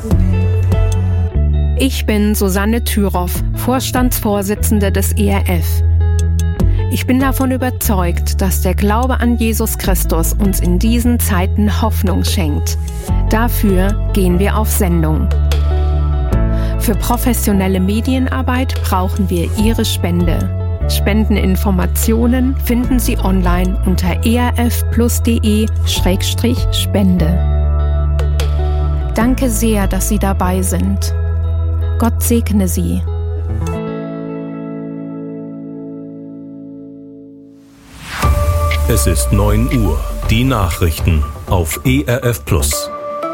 Ich bin Susanne Thüroff, Vorstandsvorsitzende des ERF. Ich bin davon überzeugt, dass der Glaube an Jesus Christus uns in diesen Zeiten Hoffnung schenkt. Dafür gehen wir auf Sendung. Für professionelle Medienarbeit brauchen wir Ihre Spende. Spendeninformationen finden Sie online unter erfplus.de/spende. Danke sehr, dass Sie dabei sind. Gott segne Sie. Es ist 9 Uhr. Die Nachrichten auf ERF Plus.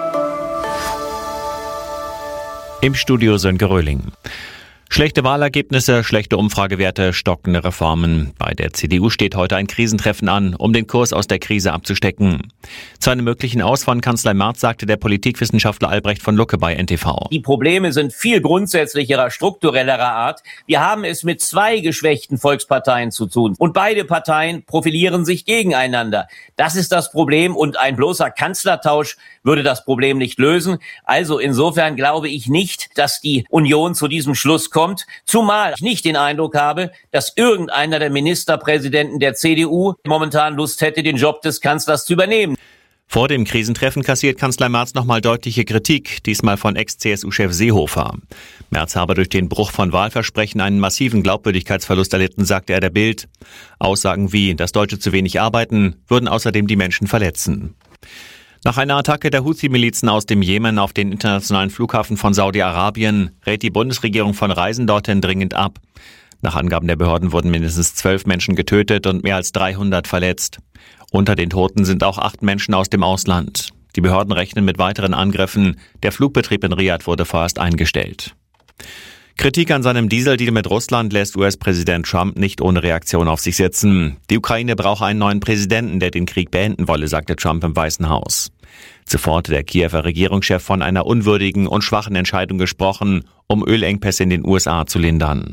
Im Studio Sönke Röhling. Schlechte Wahlergebnisse, schlechte Umfragewerte, stockende Reformen. Bei der CDU steht heute ein Krisentreffen an, um den Kurs aus der Krise abzustecken. Zu einem möglichen Aus von Kanzler Merz sagte der Politikwissenschaftler Albrecht von Lucke bei NTV. Die Probleme sind viel grundsätzlicherer, strukturellerer Art. Wir haben es mit 2 geschwächten Volksparteien zu tun. Und beide Parteien profilieren sich gegeneinander. Das ist das Problem und ein bloßer Kanzlertausch würde das Problem nicht lösen. Also insofern glaube ich nicht, dass die Union zu diesem Schluss kommt, zumal ich nicht den Eindruck habe, dass irgendeiner der Ministerpräsidenten der CDU momentan Lust hätte, den Job des Kanzlers zu übernehmen. Vor dem Krisentreffen kassiert Kanzler Merz nochmal deutliche Kritik, diesmal von Ex-CSU-Chef Seehofer. Merz habe durch den Bruch von Wahlversprechen einen massiven Glaubwürdigkeitsverlust erlitten, sagte er der Bild. Aussagen wie, dass Deutsche zu wenig arbeiten, würden außerdem die Menschen verletzen. Nach einer Attacke der Houthi-Milizen aus dem Jemen auf den internationalen Flughafen von Saudi-Arabien rät die Bundesregierung von Reisen dorthin dringend ab. Nach Angaben der Behörden wurden mindestens 12 Menschen getötet und mehr als 300 verletzt. Unter den Toten sind auch 8 Menschen aus dem Ausland. Die Behörden rechnen mit weiteren Angriffen. Der Flugbetrieb in Riad wurde vorerst eingestellt. Kritik an seinem Dieseldeal mit Russland lässt US-Präsident Trump nicht ohne Reaktion auf sich sitzen. Die Ukraine brauche einen neuen Präsidenten, der den Krieg beenden wolle, sagte Trump im Weißen Haus. Zuvor hatte der Kiewer Regierungschef von einer unwürdigen und schwachen Entscheidung gesprochen, um Ölengpässe in den USA zu lindern.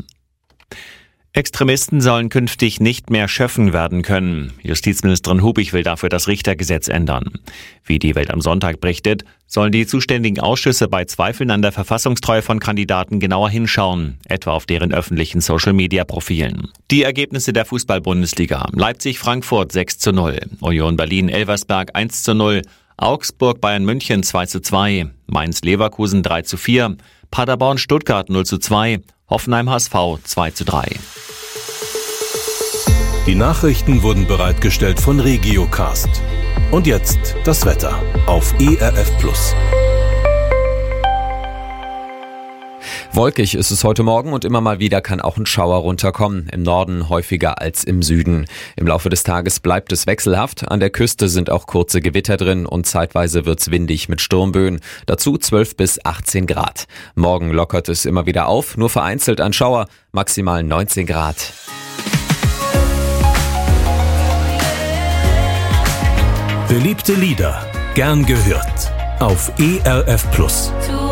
Extremisten sollen künftig nicht mehr schöffen werden können. Justizministerin Hubig will dafür das Richtergesetz ändern. Wie die Welt am Sonntag berichtet, sollen die zuständigen Ausschüsse bei Zweifeln an der Verfassungstreue von Kandidaten genauer hinschauen, etwa auf deren öffentlichen Social-Media-Profilen. Die Ergebnisse der Fußball-Bundesliga: Leipzig-Frankfurt 6:0, Union Berlin-Elversberg 1:0, Augsburg Bayern München 2:2, Mainz-Leverkusen 3:4, Paderborn-Stuttgart 0:2, Hoffenheim HSV 2:3. Die Nachrichten wurden bereitgestellt von Regiocast. Und jetzt das Wetter auf ERF Plus. Wolkig ist es heute Morgen und immer mal wieder kann auch ein Schauer runterkommen. Im Norden häufiger als im Süden. Im Laufe des Tages bleibt es wechselhaft. An der Küste sind auch kurze Gewitter drin und zeitweise wird's windig mit Sturmböen. Dazu 12 bis 18 Grad. Morgen lockert es immer wieder auf, nur vereinzelt ein Schauer, maximal 19 Grad. Beliebte Lieder, gern gehört auf ERF Plus.